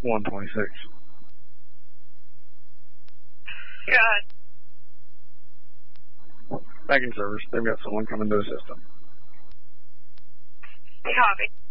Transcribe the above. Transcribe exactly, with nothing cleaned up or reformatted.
one twenty-six. God. Back in service. They've got someone coming to the system. Copy.